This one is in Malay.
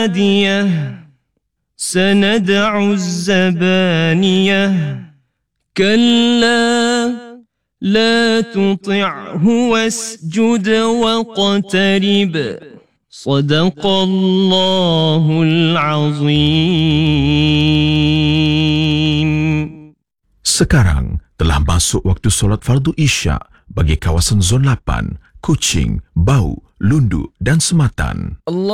هادية سندع الزبانية كلا لا تطعه واسجد واقترب صدق الله العظيم. Sekarang telah masuk waktu solat fardu Isya bagi kawasan Zon 8, Kuching, Bau, Lundu dan Sematan.